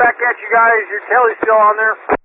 back at you guys. Your telly's still on there.